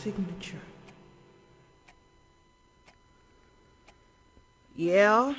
signature. Yeah.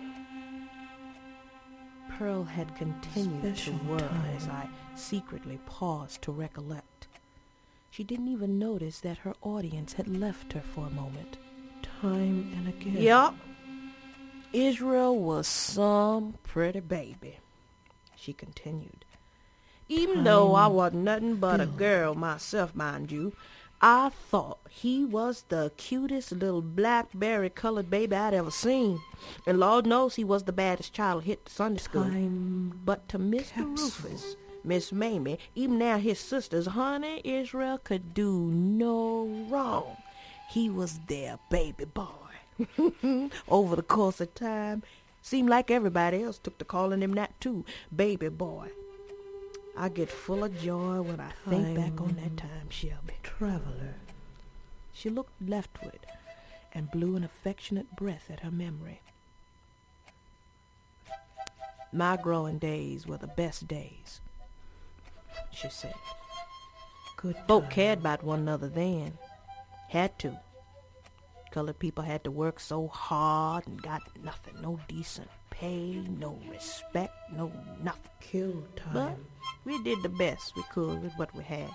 Pearl had continued to whir as I secretly paused to recollect. She didn't even notice that her audience had left her for a moment. Time and again. Yup. Israel was some pretty baby, she continued. Even though I wasn't nothing but a girl myself, mind you, I thought he was the cutest little blackberry-colored baby I'd ever seen. And Lord knows he was the baddest child hit the Sunday school. But to Mr. Rufus, Miss Mamie, even now his sisters, honey, Israel could do no wrong. He was their baby boy. Over the course of time, seemed like everybody else took to calling him that too, baby boy. I get full of joy when I think back on that time, Shelby. Traveler. She looked leftward and blew an affectionate breath at her memory. My growing days were the best days, she said. Good Folk time. cared about one another then. Had to. Colored people had to work so hard and got nothing. No decent pay, no respect, no nothing. Kill time. But we did the best we could with what we had.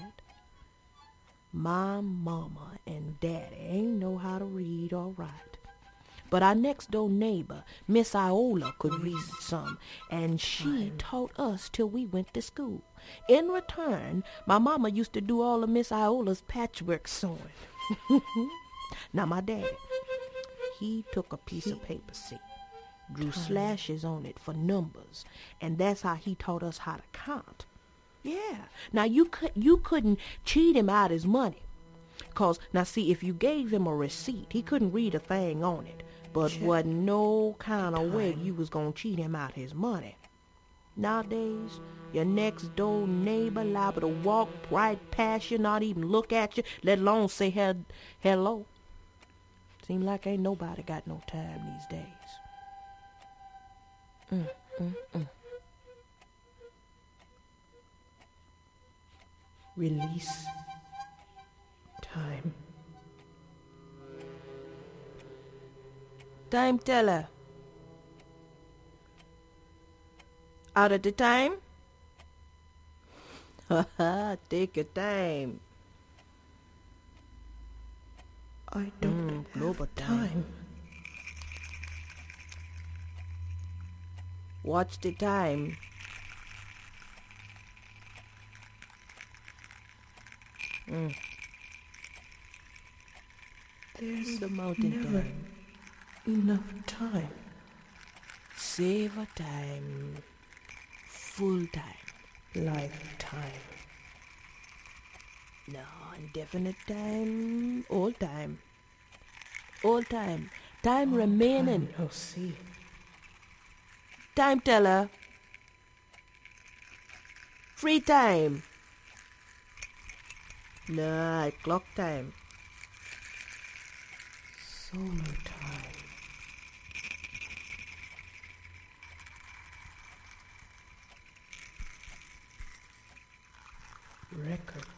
My mama and daddy ain't know how to read or write. But our next door neighbor, Miss Iola, could read some, and she taught us till we went to school. In return, my mama used to do all of Miss Iola's patchwork sewing. Now my daddy, he took a piece of paper, see, drew slashes on it for numbers, and that's how he taught us how to count. Yeah. Now you couldn't cheat him out his money. 'Cause, now see, if you gave him a receipt, he couldn't read a thing on it. But wasn't no kind of way you was gonna cheat him out his money. Nowadays, your next door neighbor liable to walk right past you, not even look at you, let alone say hello. Seem like ain't nobody got no time these days. Release time. Time teller. Out of the time? Take your time. I don't global have time. Watch the time. There's the mountain never time. enough time. Save a time. Full time. Lifetime. No, indefinite time. All time. All time. Time remaining. No, see. Time teller. Free time. No, clock time. Solar time. Record